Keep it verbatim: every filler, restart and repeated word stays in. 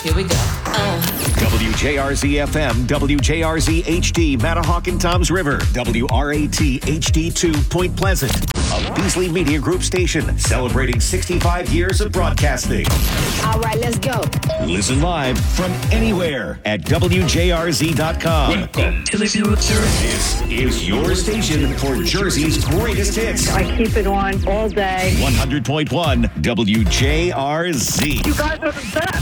Here we go. Uh. W J R Z F M, W J R Z H D, Matahawk and Toms River, W R A T H D two, Point Pleasant. A Beasley Media Group station celebrating sixty-five years of broadcasting. All right, let's go. Listen live from anywhere at W J R Z dot com. Welcome to the Zero Zero. This is your station for Jersey's greatest hits. I keep it on all day. one hundred point one W J R Z. You guys are the best.